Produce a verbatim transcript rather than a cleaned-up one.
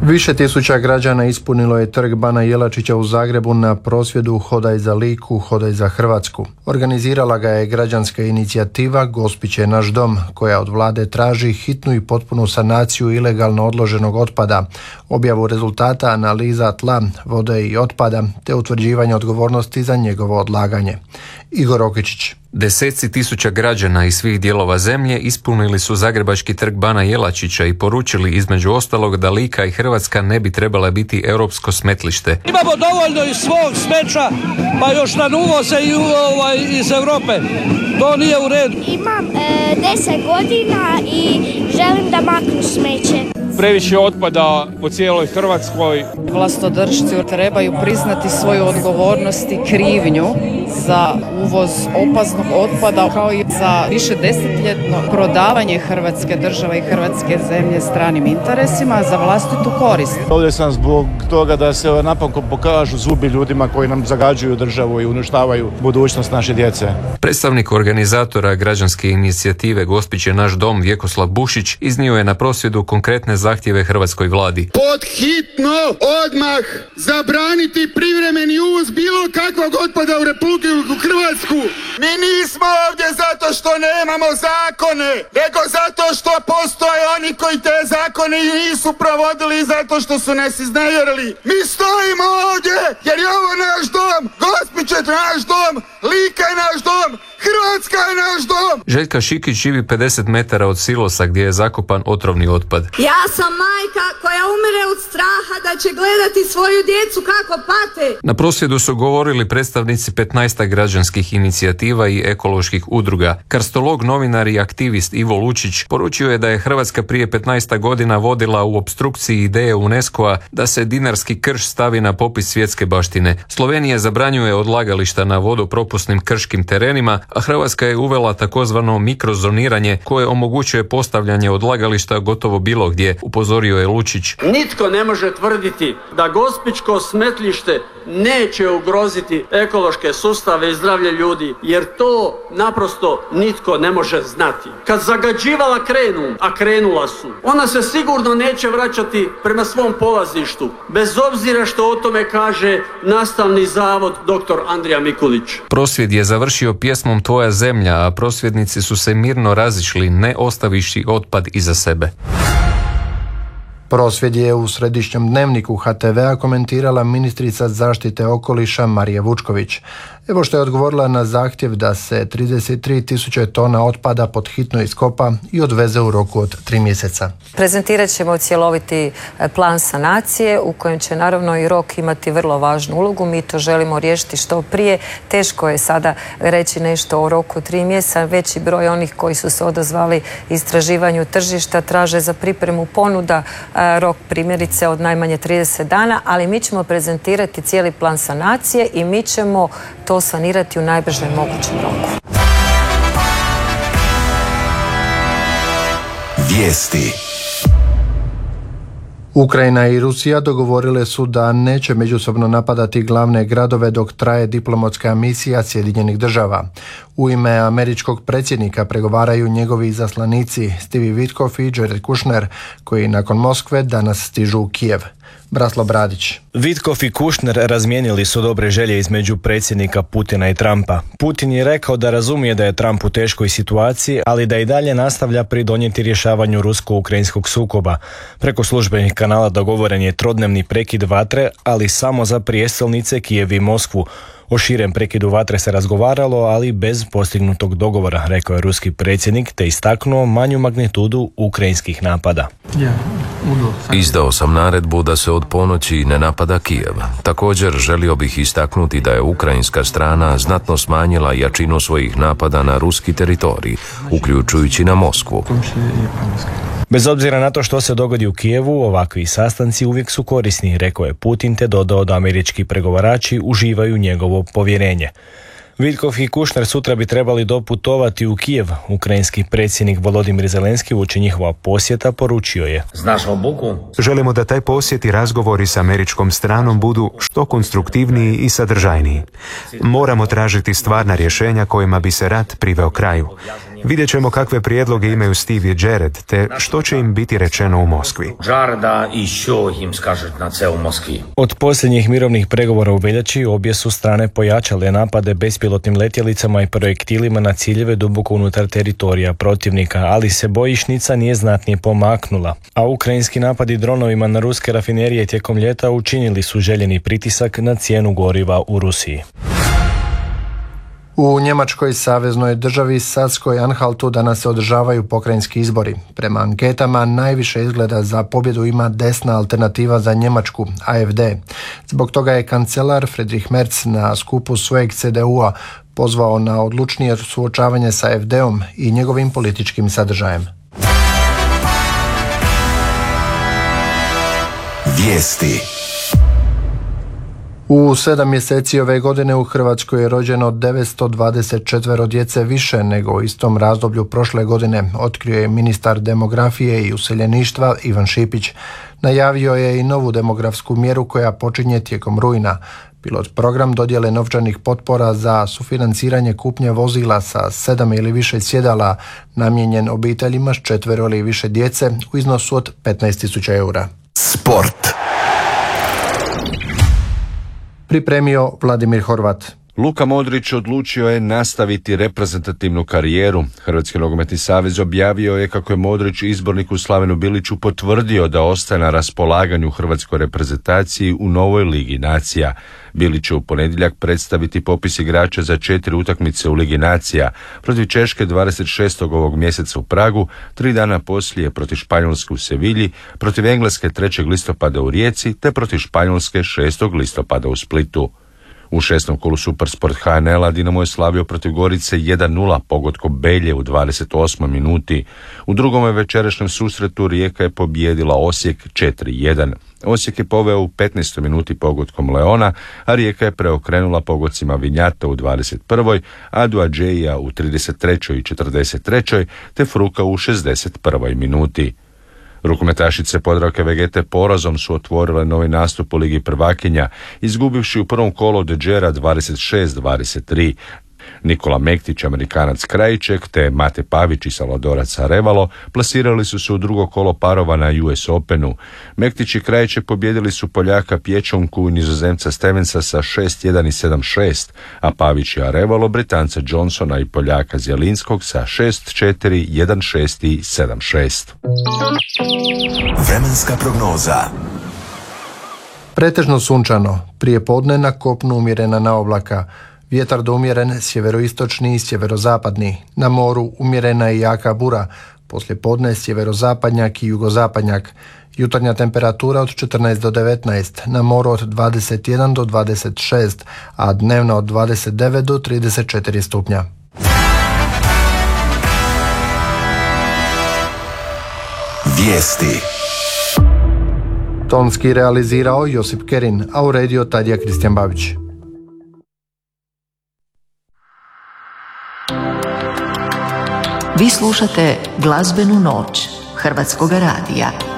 Više tisuća građana ispunilo je trg Bana Jelačića u Zagrebu na prosvjedu Hodaj za Liku, Hodaj za Hrvatsku. Organizirala ga je građanska inicijativa Gospić je naš dom, koja od vlade traži hitnu i potpunu sanaciju ilegalno odloženog otpada, objavu rezultata analiza tla, vode i otpada, te utvrđivanje odgovornosti za njegovo odlaganje. Igor Okičić. Deseci tisuća građana iz svih dijelova zemlje ispunili su zagrebački trg Bana Jelačića i poručili između ostalog da Lika i Hrvatska ne bi trebala biti europsko smetlište. Imamo dovoljno iz svog smeća, pa još nam uvoze i ovaj, iz Europe. To nije u redu. Imam e, deset godina i želim da maknu smeće. Previše otpada po cijeloj Hrvatskoj. Vlastodršci trebaju priznati svoju odgovornost i krivnju za uvoz opasnog otpada, kao i za više desetljetno prodavanje Hrvatske države i Hrvatske zemlje stranim interesima za vlastitu korist. Ovdje sam zbog toga da se napokon pokažu zubi ljudima koji nam zagađuju državu i uništavaju budućnost naše djece. Predstavnik organizatora građanske inicijative Gospić je naš dom Vjekoslav Bušić iznio je na prosvjedu konkretne zahtjeve hrvatskoj vladi. Pod hitno odmah zabraniti privremeni uvoz bilo kakvog otpada u Republiku Hrvatsku. Mi nismo ovdje zato što nemamo zakone, nego zato što postoje oni koji te zakone nisu provodili i zato što su nas iznevjerili. Mi stojimo ovdje jer je ovo naš dom, Gospić je naš dom, Lika je naš dom, Hrvatska je naš dom. Željka Šikić živi pedeset metara od silosa gdje je zakopan otrovni otpad. Ja sam majka koja umire od straha da će gledati svoju djecu kako pate. Na prosvjedu su govorili predstavnici petnaest građanskih inicijativa i ekoloških udruga. Karstolog, novinar i aktivist Ivo Lučić poručio je da je Hrvatska prije petnaest godina vodila u opstrukciji ideje UNESCO-a da se dinarski krš stavi na popis svjetske baštine. Slovenija zabranjuje odlagališta na vodopropusnim krškim terenima, a Hrvatska je uvela takozvano mikrozoniranje koje omogućuje postavljanje odlagališta gotovo bilo gdje, upozorio je Lučić. Nitko ne može tvrditi da gospićko smetlište neće ugroziti ekološke sustave i zdravlje ljudi, jer to naprosto nitko ne može znati. Kad zagađivala krenu, a krenula su, ona se sigurno neće vraćati prema svom polazištu, bez obzira što o tome kaže nastavni zavod doktor Andrija Mikulić. Prosvjed je završio pjesmom Tvoja zemlja, a prosvjednici su se mirno razišli, ne ostaviši otpad iza sebe. Prosvjed je u središnjem dnevniku ha te vea komentirala ministrica zaštite okoliša Marija Vučković. Evo što je odgovorila na zahtjev da se trideset tri tisuće tona otpada pod hitno iskopa i odveze u roku od tri mjeseca. Prezentirat ćemo cjeloviti plan sanacije u kojem će naravno i rok imati vrlo važnu ulogu. Mi to želimo riješiti što prije. Teško je sada reći nešto o roku tri mjeseca. Veći broj onih koji su se odazvali istraživanju tržišta traže za pripremu ponuda rok primjerice od najmanje trideset dana, ali mi ćemo prezentirati cijeli plan sanacije i mi ćemo to sanirati u najbržem mogućem roku. Vijesti. Ukrajina i Rusija dogovorile su da neće međusobno napadati glavne gradove dok traje diplomatska misija Sjedinjenih država. U ime američkog predsjednika pregovaraju njegovi izaslanici Steve Witkoff i Jared Kushner, koji nakon Moskve danas stižu u Kijev. Braslo Bradić. Witkoff i Kushner razmijenili su dobre želje između predsjednika Putina i Trumpa. Putin je rekao da razumije da je Trump u teškoj situaciji, ali da i dalje nastavlja pridonijeti rješavanju rusko-ukrajinskog sukoba. Preko službenih kanala dogovoren je trodnevni prekid vatre, ali samo za prijestolnice Kijev i Moskvu. O širem prekidu vatre se razgovaralo, ali bez postignutog dogovora, rekao je ruski predsjednik, te istaknuo manju magnitudu ukrajinskih napada. Izdao sam naredbu da se od ponoći ne napada Kijev. Također želio bih istaknuti da je ukrajinska strana znatno smanjila jačinu svojih napada na ruski teritorij, uključujući na Moskvu. Bez obzira na to što se dogodi u Kijevu, ovakvi sastanci uvijek su korisni, rekao je Putin, te dodao da američki pregovarači uživaju njegovo povjerenje. Witkoff i Kushner sutra bi trebali doputovati u Kijev. Ukrajinski predsjednik Volodimir Zelenski uoči njihova posjeta poručio je: Želimo da taj posjet i razgovori s američkom stranom budu što konstruktivniji i sadržajniji. Moramo tražiti stvarna rješenja kojima bi se rat priveo kraju. Vidjet ćemo kakve prijedloge imaju Steve i Jared, te što će im biti rečeno u Moskvi. Od posljednjih mirovnih pregovora u veljači obje su strane pojačale napade bespilotnim letjelicama i projektilima na ciljeve duboko unutar teritorija protivnika, ali se bojišnica nije znatnije pomaknula, a ukrajinski napadi dronovima na ruske rafinerije tijekom ljeta učinili su željeni pritisak na cijenu goriva u Rusiji. U Njemačkoj saveznoj državi Saskoj-Anhaltu danas se održavaju pokrajinski izbori. Prema anketama najviše izgleda za pobjedu ima desna alternativa za Njemačku, A F D. Zbog toga je kancelar Friedrich Merz na skupu svojeg C D U-a pozvao na odlučnije suočavanje sa A F D-om i njegovim političkim sadržajem. Vijesti. U sedam mjeseci ove godine u Hrvatskoj je rođeno devetsto dvadeset četiri djece više nego u istom razdoblju prošle godine, otkrio je ministar demografije i useljeništva Ivan Šipić. Najavio je i novu demografsku mjeru koja počinje tijekom rujna. Pilot program dodjele novčanih potpora za sufinanciranje kupnje vozila sa sedam ili više sjedala namijenjen obiteljima s četvero ili više djece u iznosu od petnaest tisuća eura. Sport. Pripremio Vladimir Horvat. Luka Modrić odlučio je nastaviti reprezentativnu karijeru. Hrvatski nogometni savez objavio je kako je Modrić izborniku Slavenu Biliću potvrdio da ostaje na raspolaganju hrvatskoj reprezentaciji u novoj Ligi nacija. Bilić će u ponedjeljak predstaviti popis igrača za četiri utakmice u Ligi nacija, protiv Češke dvadeset šestog ovog mjeseca u Pragu, tri dana poslije protiv Španjolske u Sevilji, protiv Engleske trećeg listopada u Rijeci te protiv Španjolske šestog listopada u Splitu. U šestom kolu Supersport H N L-a Dinamo je slavio protiv Gorice jedan nula pogodkom Belje u dvadeset osmoj minuti. U drugom večerašnjem susretu Rijeka je pobijedila Osijek četiri jedan. Osijek je poveo u petnaestoj minuti pogodkom Leona, a Rijeka je preokrenula pogodcima Vinjata u dvadeset prvoj, Adu Adžeija u trideset trećoj i četrdeset trećoj te Fruka u šezdeset prvoj minuti. Rukometašice Podravke Vegete porazom su otvorile novi nastup u Ligi prvakinja, izgubivši u prvom kolu od Đera dvadeset šest dvadeset tri. Nikola Mektić, Amerikanac Krajiček te Mate Pavić i Salvadorac Arevalo plasirali su se u drugo kolo parova na U S Openu. Mektić i Krajiček pobjedili su Poljaka Pječonku i Nizozemca Stevensa sa šest jedan i sedam šest, a Pavić i Arevalo Britanca Johnsona i Poljaka Zjelinskog sa šest četiri, jedan šest i sedam šest. Vremenska prognoza. Pretežno sunčano, prije podne na kopnu umjerena na oblaka. Vjetar do umjeren sjeveroistočni i sjeverozapadni. Na moru umjerena i jaka bura. Poslije podne sjeverozapadnjak i jugozapadnjak. Jutarnja temperatura od četrnaest do devetnaest, na moru od dvadeset jedan do dvadeset šest, a dnevna od dvadeset devet do trideset četiri stupnja. Vijesti. Tonski realizirao Josip Kerin, a uredio Tadija Kristijan Babić. Vi slušate Glazbenu noć Hrvatskoga radija.